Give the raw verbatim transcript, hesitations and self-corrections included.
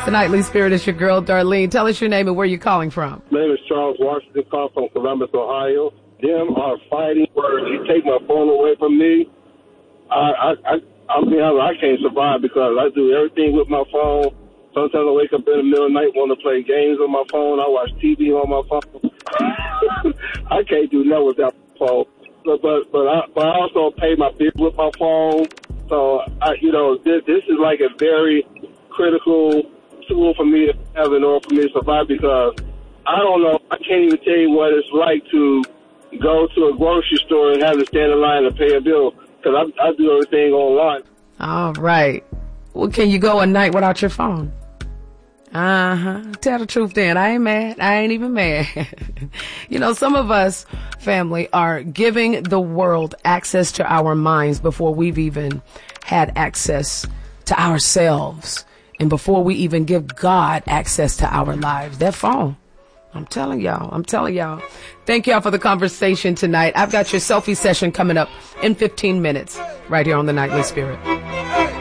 The Nightly Spirit is your girl, Darlene. Tell us your name and where you're calling from. My name is Charles Washington, call from Columbus, Ohio. Them are fighting where you take my phone away from me. I, I, I, I mean, I, I can't survive because I do everything with my phone. Sometimes I wake up in the middle of the night, want to play games on my phone. I watch T V on my phone. I can't do nothing without my phone. But but but I, but I also pay my bills with my phone. So I, you know, this, this is like a very critical tool for me to have in order for me to survive because I don't know. I can't even tell you what it's like to go to a grocery store and have to stand in line to pay a bill because I, I do everything online. All right. Well, can you go a night without your phone? Uh-huh. Tell the truth then. I ain't mad. I ain't even mad. You know, some of us, family, are giving the world access to our minds before we've even had access to ourselves and before we even give God access to our lives. That phone. I'm telling y'all. I'm telling y'all. Thank y'all for the conversation tonight. I've got your selfie session coming up in fifteen minutes right here on The Nightly Spirit.